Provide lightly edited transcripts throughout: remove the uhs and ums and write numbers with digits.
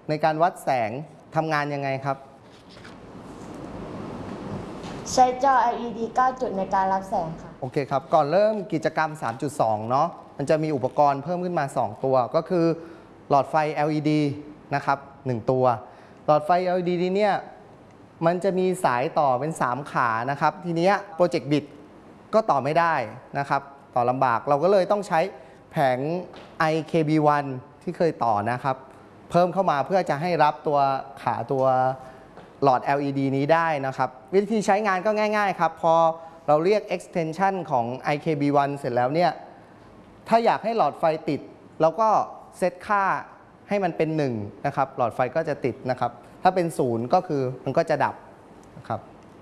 ในการวัดแสงทำงานยังไงครับใช้จอ LED 9 จุดในการรับแสงค่ะโอเคครับก่อนเริ่มกิจกรรม 3.2 เนาะมันจะมีอุปกรณ์เพิ่มขึ้นมา 2 ตัวก็คือหลอดไฟ LED นะครับ1ตัวหลอดไฟ LED นี้เนี่ยมันจะมีสายต่อเป็น3ขานะครับทีนี้โปรเจกต์บิตก็ต่อไม่ได้นะครับต่อลำบากเราก็เลยต้องใช้แผง IKB1 ที่เคยต่อนะครับเพิ่มเข้ามาเพื่อจะให้รับตัวขาตัวหลอด LED นี้ได้นะครับวิธีใช้งานก็ง่ายๆครับพอเราเรียก extension ของ IKB1 เสร็จแล้วเนี่ยถ้าอยากให้หลอดไฟติดเราก็เซตค่าให้มันเป็น1นะครับหลอดไฟก็จะติดนะครับถ้าเป็น0ก็คือมันก็จะดับนะครับ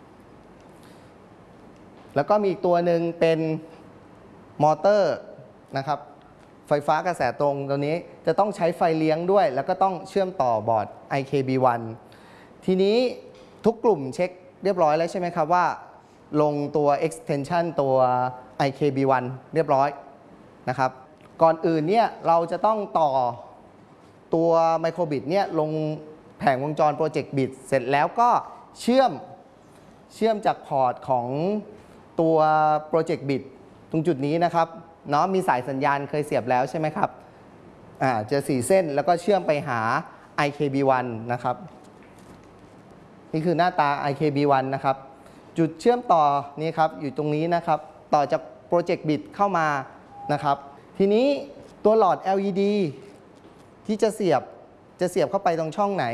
แล้วก็มีอีกตัวหนึ่งเป็นมอเตอร์นะครับไฟฟ้ากระแสตรงตัวนี้จะต้องใช้ไฟเลี้ยงด้วยแล้วก็ต้องเชื่อมต่อบอร์ด IKB1 ทีนี้ทุกกลุ่มเช็คเรียบร้อยแล้วใช่ไหมครับว่าลงตัว extension ตัว IKB1 เรียบร้อยนะครับก่อนอื่นเนี่ยเราจะต้องต่อตัวไมโครบิตเนี่ยลงแผงวงจรโปรเจกต์บิตเสร็จแล้วก็เชื่อมจากพอร์ตของตัวโปรเจกต์บิตตรงจุดนี้นะครับเนาะมีสายสัญญาณเคยเสียบแล้วใช่ไหมครับเจอ4เส้นแล้วก็เชื่อมไปหา IKB1 นะครับนี่คือหน้าตา IKB1 นะครับจุดเชื่อมต่อนี่ครับอยู่ตรงนี้นะครับต่อจากโปรเจกต์บิตเข้ามานะครับทีนี้ตัวหลอด LED ที่จะเสียบเข้าไปตรงช่องไหน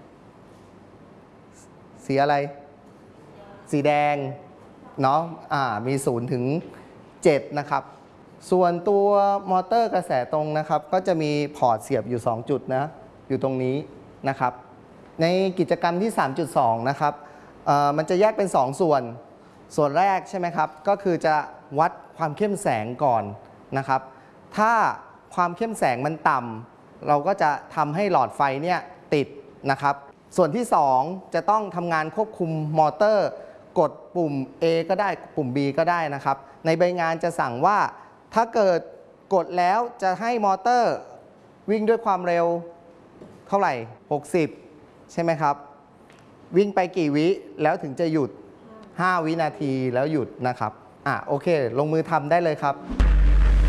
สีอะไรสีแดงเนาะมี0 ถึง 7นะครับส่วนตัวมอเตอร์กระแสตรงนะครับก็จะมีพอร์ตเสียบอยู่2จุดนะอยู่ตรงนี้นะครับในกิจกรรมที่ 3.2 นะครับมันจะแยกเป็น2ส่วนแรกใช่ไหมครับก็คือจะวัดความเข้มแสงก่อนนะครับถ้าความเข้มแสงมันต่ำเราก็จะทำให้หลอดไฟเนี่ยติดนะครับส่วนที่2จะต้องทำงานควบคุมมอเตอร์กดปุ่ม A ก็ได้ปุ่ม B ก็ได้นะครับในใบงานจะสั่งว่าถ้าเกิดกดแล้วจะให้มอเตอร์วิ่งด้วยความเร็วเท่าไหร่60ใช่ไหมครับวิ่งไปกี่วิแล้วถึงจะหยุด5 วินาทีแล้วหยุดนะครับโอเคลงมือทำได้เลยครับ